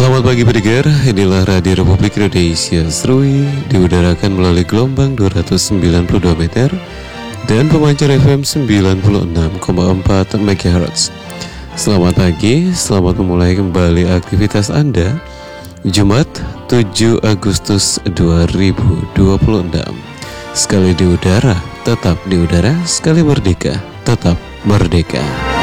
Selamat pagi pendengar, inilah Radio Republik Indonesia Serui, diudarakan melalui gelombang 292 meter dan pemancar FM 96,4 MHz. Selamat pagi, selamat memulai kembali aktivitas Anda. Jumat 7 Agustus 2026. Sekali di udara, tetap di udara. Sekali merdeka, tetap merdeka.